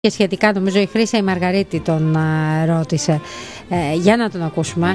Και σχετικά νομίζω η Χρύσα η Μαργαρίτη τον ρώτησε. Για να τον ακούσουμε.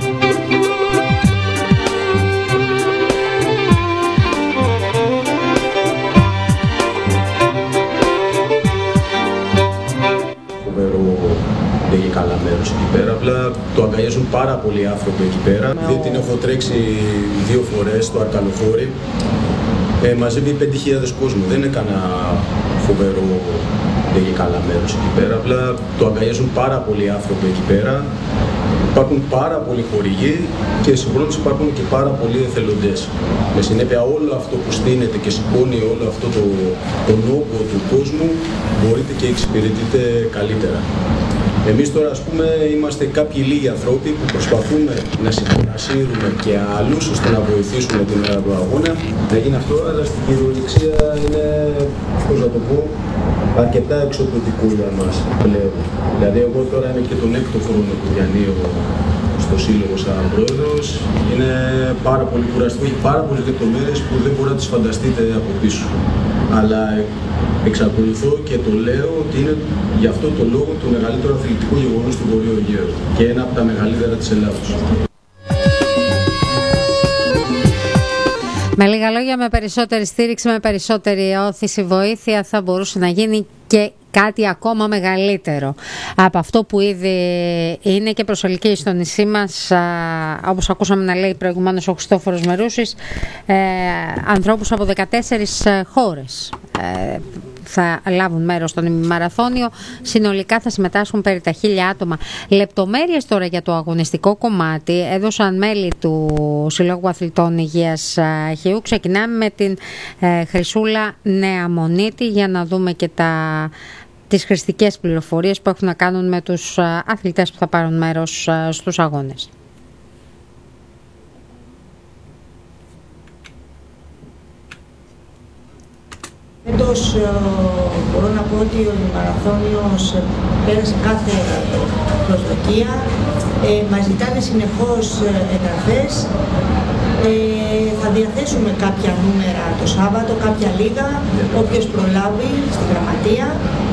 Έχει καλά μέρος εκεί πέρα, απλά το αγκαλιάζουν πάρα πολλοί άνθρωποι εκεί πέρα. Δείτε την έχω τρέξει 2 φορές στο Αρκαλοχώρι. Μαζεύει 5.000 κόσμο, δεν είναι κανένα φοβερό, έχει καλά μέρος εκεί πέρα, απλά το αγκαλιάζουν πάρα πολλοί άνθρωποι εκεί πέρα. Υπάρχουν πάρα πολλοί χορηγοί και συγχρόνως υπάρχουν και πάρα πολλοί εθελοντές. Με συνέπεια όλο αυτό που στείνεται και σηκώνει όλο αυτό τον όγκο του κόσμου μπορείτε και εξυπηρετείτε καλύτερα. Εμείς τώρα ας πούμε είμαστε κάποιοι λίγοι ανθρώποι που προσπαθούμε να συμπαρασύρουμε και άλλους ώστε να βοηθήσουμε την μέρα του αγώνα. Να γίνει αυτό, αλλά στην κυριολεξία είναι, πώς να το πω, αρκετά εξωπλωτικό για μας πλέον. Δηλαδή εγώ τώρα είμαι και τον 6ο χρόνο που διανύω στο σύλλογο σαν πρόεδρος. Είναι πάρα πολύ κουραστικό, έχει πάρα πολλές λεπτομέρειες που δεν μπορείτε να τις φανταστείτε από πίσω. Αλλά εξακολουθώ και το λέω ότι είναι γι' αυτό το λόγο το μεγαλύτερο αθλητικό γεγονός του Βορείου Αιγαίου και ένα από τα μεγαλύτερα της Ελλάδος. Με λίγα λόγια, με περισσότερη στήριξη, με περισσότερη όθηση, βοήθεια θα μπορούσε να γίνει και κάτι ακόμα μεγαλύτερο από αυτό που ήδη είναι και προσελκύει στο νησί μας, όπως ακούσαμε να λέει προηγουμένως ο Χριστόφορος Μερούσης, ανθρώπους από 14 χώρες θα λάβουν μέρος στον ημιμαραθώνιο. Συνολικά θα συμμετάσχουν περί τα 1.000 άτομα. Λεπτομέρειες τώρα για το αγωνιστικό κομμάτι έδωσαν μέλη του Συλλόγου Αθλητών Υγείας Χιού. Ξεκινάμε με την Χρυσούλα Νεαμονίτη για να δούμε και τις χρηστικές πληροφορίες που έχουν να κάνουν με τους αθλητές που θα πάρουν μέρος στους αγώνες. Φέτος μπορώ να πω ότι ο ημιμαραθώνιος πέρασε κάθε προσδοκία. Μας ζητάνε συνεχώς εγγραφές. Θα διαθέσουμε κάποια νούμερα το Σάββατο, κάποια λίγα, όποιος προλάβει στη γραμματεία.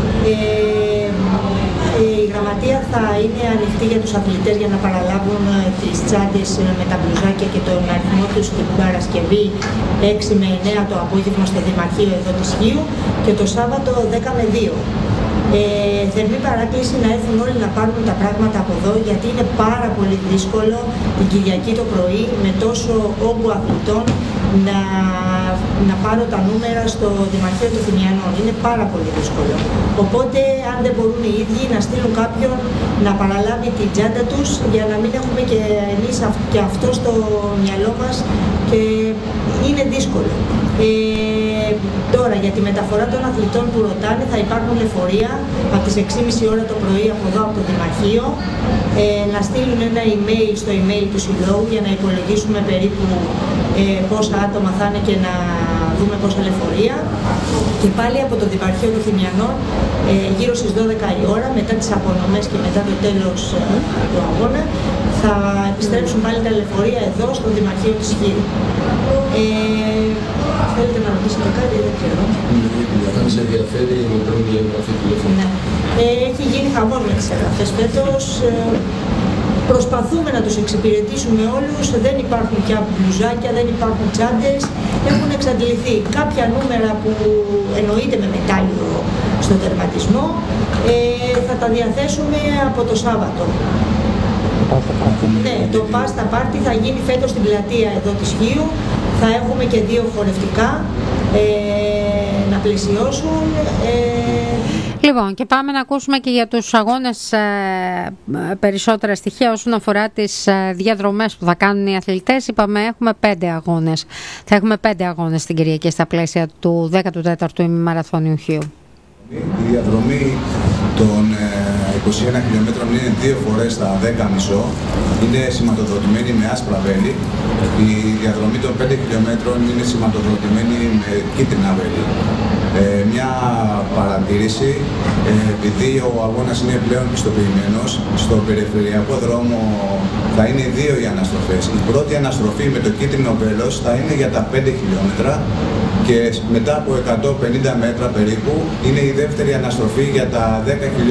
Η γραμματεία θα είναι ανοιχτή για τους αθλητές για να παραλάβουν τις τσάντες με τα μπλουζάκια και τον αριθμό τους την Παρασκευή 6 με 9 το απόγευμα στο Δημαρχείο εδώ της Χίου και το Σάββατο 10 με 2. Θερμή παράκληση να έρθουν όλοι να πάρουν τα πράγματα από εδώ, γιατί είναι πάρα πολύ δύσκολο την Κυριακή το πρωί με τόσο όγκο αθλητών να πάρω τα νούμερα στο Δημαρχείο των Θημιανών. Είναι πάρα πολύ δύσκολο. Οπότε, αν δεν μπορούν οι ίδιοι να στείλουν κάποιον να παραλάβει την τσάντα τους, για να μην έχουμε και εμείς και αυτό στο μυαλό μας, και είναι δύσκολο. Τώρα, για τη μεταφορά των αθλητών που ρωτάνε, θα υπάρχουν λεωφορεία από τις 6.30 ώρα το πρωί από εδώ, από το Δημαρχείο, να στείλουν ένα email στο email του Συλλόγου για να υπολογίσουμε περίπου πόσα άτομα θα είναι και να δούμε πόσα λεωφορεία. Και πάλι από το Δημαρχείο των Θημιανών, γύρω στις 12 η ώρα, μετά τις απονομές και μετά το τέλος του αγώνα, θα επιστρέψουν πάλι τα λεωφορεία εδώ στο Δημαρχείο της Χίου. Θέλετε να ρωτήσετε κάτι, δεν ξέρω. Αν σε ενδιαφέρει, με παίρνουν για εγγραφή τηλέφωνο. Ναι. Έχει γίνει χαμός με τις εγγραφές φέτος. Προσπαθούμε να τους εξυπηρετήσουμε όλους, δεν υπάρχουν πια μπλουζάκια, δεν υπάρχουν τσάντες, έχουν εξαντληθεί κάποια νούμερα που εννοείται με μετάλλιο στον τερματισμό, θα τα διαθέσουμε από το Σάββατο. Ναι, το Pasta Party θα γίνει φέτος στην πλατεία εδώ της Χίου, θα έχουμε και 2 χορευτικά να πλαισιώσουν. Λοιπόν, και πάμε να ακούσουμε και για τους αγώνες περισσότερα στοιχεία όσον αφορά τις διαδρομές που θα κάνουν οι αθλητές. Είπαμε έχουμε 5 αγώνες. Θα έχουμε 5 αγώνες στην Κυριακή στα πλαίσια του 14ου ημιμαραθώνιου Χίου. Η διαδρομή των 21 χιλιόμετρων είναι 2 φορές τα 10,5. Είναι σηματοδοτημένη με άσπρα βέλη. Η διαδρομή των 5 χιλιόμετρων είναι σηματοδοτημένη με κίτρινα βέλη. Μια παρατήρηση, επειδή ο αγώνας είναι πλέον πιστοποιημένος, στο περιφερειακό δρόμο θα είναι 2 οι αναστροφές. Η πρώτη αναστροφή με το κίτρινο βέλος θα είναι για τα 5 χιλιόμετρα και μετά από 150 μέτρα περίπου είναι η δεύτερη αναστροφή για τα 10 χιλιόμετρα.